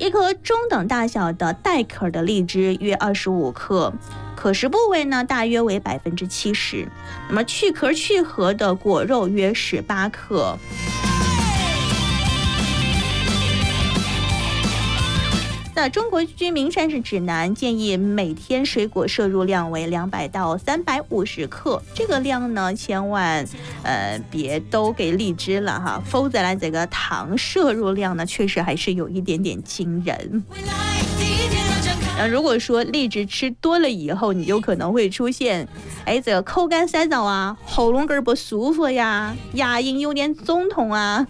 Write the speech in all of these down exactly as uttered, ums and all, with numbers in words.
一颗中等大小的带壳的荔枝约二十五克，可食部位呢大约为百分之七十。那么去壳去核的果肉约十八克。那中国居民膳食指南建议每天水果摄入量为两百到三百五十克，这个量呢千万呃别都给荔枝了哈，否则呢这个糖摄入量呢确实还是有一点点惊人。那如果说荔枝吃多了以后，你就可能会出现哎这个口干舌燥啊，喉咙根不舒服呀，牙龈有点肿痛啊。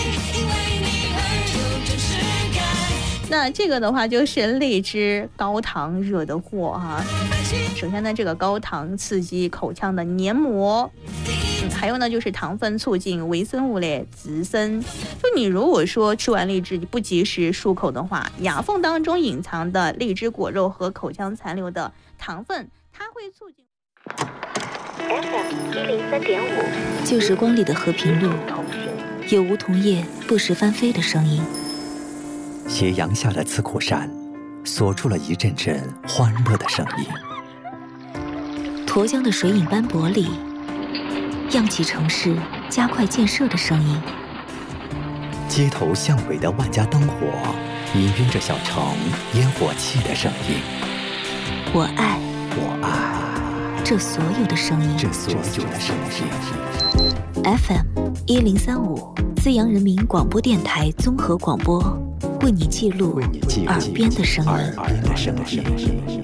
那这个的话就是荔枝高糖惹的祸哈。首先呢，这个高糖刺激口腔的黏膜，嗯，还有呢就是糖分促进微生物的滋生。就你如果说吃完荔枝不及时漱口的话，牙缝当中隐藏的荔枝果肉和口腔残留的糖分，它会促进。 F M 一零三点五， 旧时光里的和平路，有梧桐叶不时翻飞的声音。 斜阳下的刺口山，锁出了一阵阵欢乐的声音。 沱江的水影斑驳里，漾起城市加快建设的声音。 街头巷尾的万家灯火，氤氲着小城烟火气的声音。 我爱， 我爱这所有的声音， 这所有的声音。 F M 一零三五，资阳人民广播电台综合广播。为你记录耳边的声音。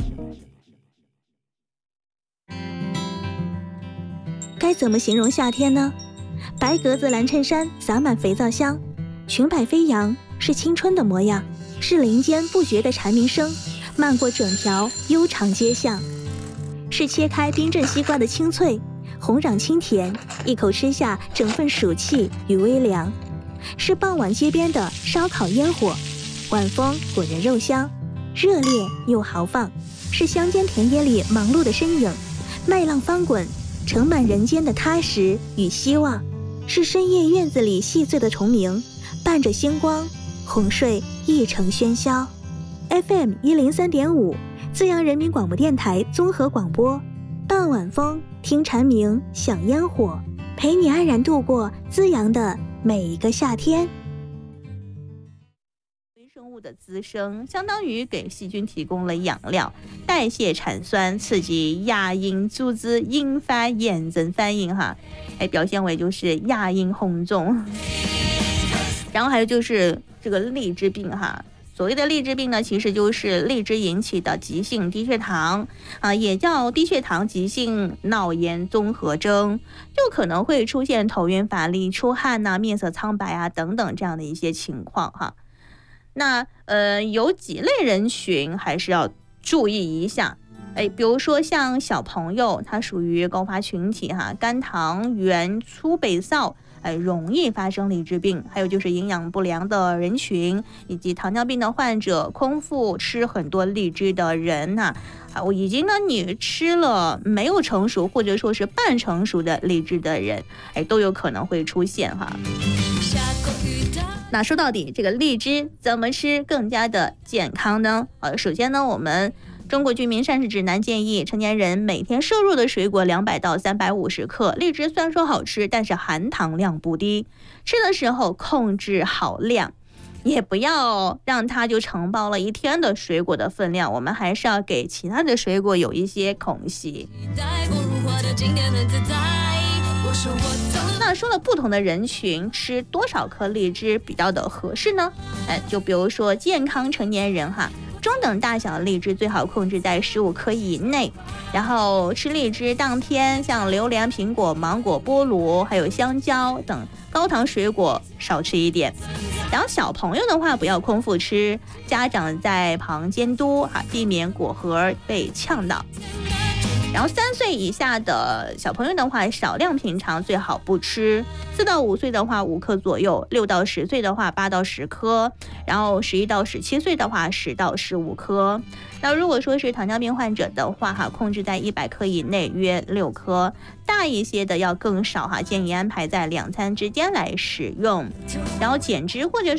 该怎么形容夏天呢？白格子蓝衬衫洒满肥皂香，裙摆飞扬，是青春的模样，是林间不绝的蝉鸣声，漫过整条悠长街巷，是切开冰镇西瓜的清脆，红壤清甜，一口吃下整份暑气与微凉。是傍晚街边的烧烤烟火，晚风裹着肉香，热烈又豪放。是乡间田野里忙碌的身影，麦浪翻滚，盛满人间的踏实与希望。是深夜院子里细碎的虫鸣，伴着星光，哄睡一城喧嚣。F M 一零三点五，资阳人民广播电台综合广播，傍晚风，听蝉鸣，享烟火，陪你安然度过资阳的每一个夏天。 微生物的滋生相当于给细菌提供了养料，代谢产酸，刺激牙龈组织，引发炎症反应哈，哎，表现为就是牙龈红肿。然后还有就是这个荔枝病哈。所谓的荔枝病呢，其实就是荔枝引起的急性低血糖啊，也叫低血糖急性脑炎综合征，就可能会出现头晕乏力、出汗呐、啊、面色苍白啊等等这样的一些情况哈。那呃，有几类人群还是要注意一下，哎，比如说像小朋友，他属于高发群体哈，肝糖原粗北燥。哎，容易发生荔枝病，还有就是营养不良的人群，以及糖尿病的患者，空腹吃很多荔枝的人呐、啊，我以及呢，你吃了没有成熟或者说是半成熟的荔枝的人，哎，都有可能会出现哈。那说到底，这个荔枝怎么吃更加的健康呢？呃，首先呢，我们中国居民膳食指南建议成年人每天摄入的水果两百到三百五十克。荔枝虽然说好吃，但是含糖量不低，吃的时候控制好量，也不要让它就承包了一天的水果的分量，我们还是要给其他的水果有一些空隙。那说了不同的人群吃多少颗荔枝比较的合适呢？哎，就比如说健康成年人哈，中等大小的荔枝最好控制在十五克以内，然后吃荔枝当天像榴莲、苹果、芒果、菠萝还有香蕉等高糖水果少吃一点。然后小朋友的话不要空腹吃，家长在旁监督啊，避免果核被呛到。然后三岁以下的小朋友的话，少量品尝，最好不吃。四到五岁的话，五克左右；六到十岁的话，八到十颗；然后十一到十七岁的话，十到十五颗。那如果说是糖尿病患者的话，哈，控制在一百克以内，约六颗；大一些的要更少哈，建议安排在两餐之间来使用。然后减脂或者